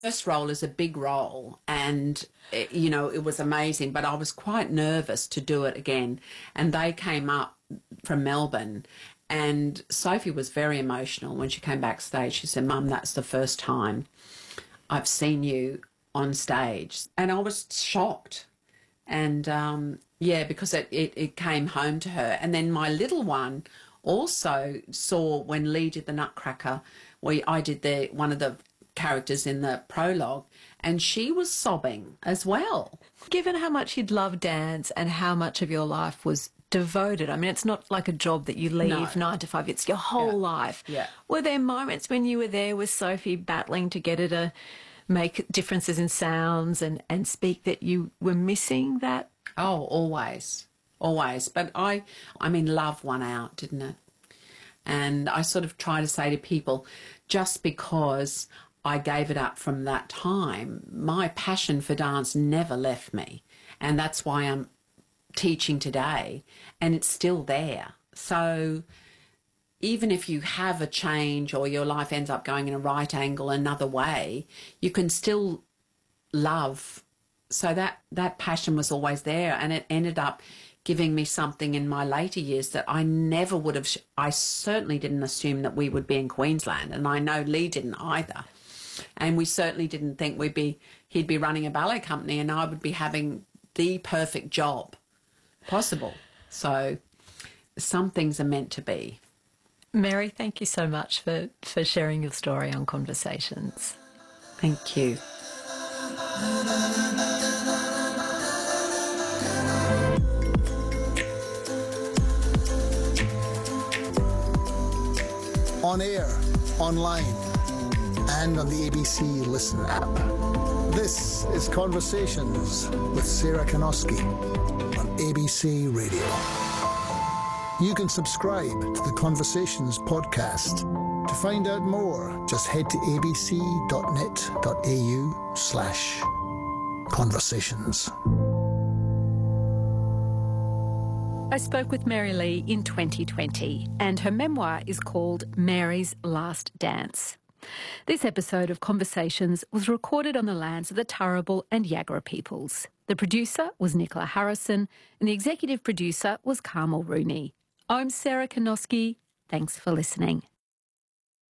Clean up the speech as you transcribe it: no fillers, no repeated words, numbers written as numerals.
First role is a big role, and it was amazing, but I was quite nervous to do it again. And they came up from Melbourne, and Sophie was very emotional when she came backstage. She said, "Mum, that's the first time I've seen you on stage." And I was shocked. And because it came home to her. And then my little one also saw when Lee did the Nutcracker, I did one of the characters in the prologue, and she was sobbing as well. Given how much you'd love dance and how much of your life was devoted, I mean, it's not like a job that you leave 9 to 5, it's your whole life. Yeah. Were there moments when you were there with Sophie battling to get her to make differences in sounds and speak that you were missing that? Oh, always. Always. But love won out, didn't it? And I sort of try to say to people, just because I gave it up from that time, my passion for dance never left me. And that's why I'm teaching today, and it's still there. So even if you have a change or your life ends up going in a right angle another way, you can still love. So that passion was always there, and it ended up giving me something in my later years that I never would have. I certainly didn't assume that we would be in Queensland, and I know Lee didn't either. And we certainly didn't think he'd be running a ballet company and I would be having the perfect job possible. So some things are meant to be. Mary, thank you so much for sharing your story on Conversations. Thank you. On air, online, and on the ABC Listen app. This is Conversations with Sarah Kanoski on ABC Radio. You can subscribe to the Conversations podcast. To find out more, just head to abc.net.au/conversations. I spoke with Mary Lee in 2020, and her memoir is called Mary's Last Dance. This episode of Conversations was recorded on the lands of the Turrbal and Yagara peoples. The producer was Nicola Harrison, and the executive producer was Carmel Rooney. I'm Sarah Kanoski. Thanks for listening.